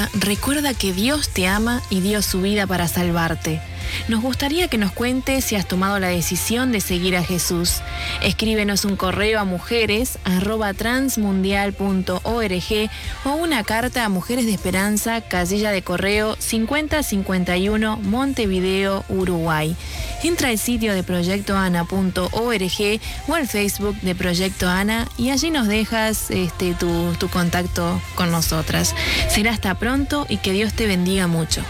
importa, recuerda que Dios te ama y dio su vida para salvarte. Nos gustaría que nos cuentes si has tomado la decisión de seguir a Jesús. Escríbenos un correo a mujeres@transmundial.org o una carta a Mujeres de Esperanza, casilla de correo 5051, Montevideo, Uruguay. Entra al sitio de proyectoana.org o al Facebook de Proyecto Ana y allí nos dejas tu contacto con nosotras. Será hasta pronto y que Dios te bendiga mucho.